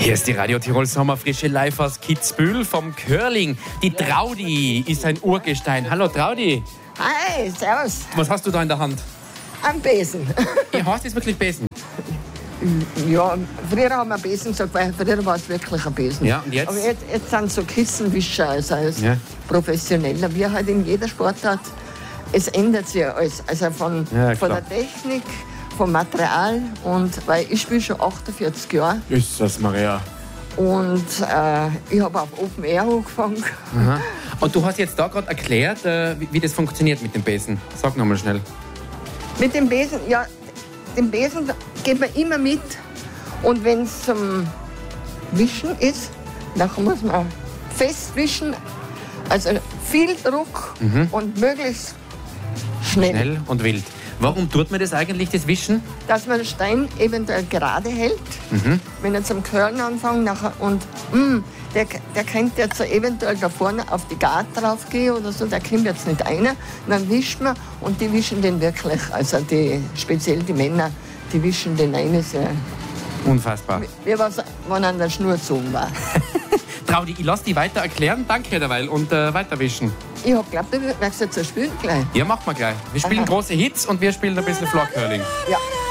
Hier ist die Radio Tirol Sommerfrische live aus Kitzbühel vom Curling. Die Traudi ist ein Urgestein. Hallo Traudi. Hi, servus. Was hast du da in der Hand? Am Besen. Ihr heißt es wirklich Besen? Ja, früher haben wir Besen gesagt, weil früher war es wirklich ein Besen. Ja, und jetzt? Aber jetzt sind so Kissenwischer, also als Ja. Professioneller, wie halt in jeder Sportart. Es ändert sich alles, also von Ja, klar. der Technik, vom Material. Und weil ich spiele schon 48 Jahre Ist das, Maria. und ich habe auf Open Air angefangen. Aha. Und du hast jetzt da gerade erklärt, wie das funktioniert mit dem Besen. Sag nochmal schnell. Mit dem Besen, ja, den Besen geht man immer mit. Und wenn es zum Wischen ist, dann muss man festwischen. Also viel Druck und möglichst schnell. Schnell und wild. Warum tut man das eigentlich, das Wischen? Dass man den Stein eventuell gerade hält. Wenn er zum Curlen anfängt nachher, und der könnte jetzt so eventuell da vorne auf die Gart drauf gehen oder so, der kommt jetzt nicht rein. Dann wischt man und die wischen den wirklich, also speziell die Männer, die wischen den rein. Sehr, Unfassbar. wie was, wenn an der Schnur gezogen war. Traudi, ich lass dich weiter erklären. Danke derweil und weiterwischen. Ich hab geglaubt, du wirst jetzt spielen gleich. Ja, machen wir gleich. Wir spielen große Hits und wir spielen ein bisschen Floor Curling. Ja.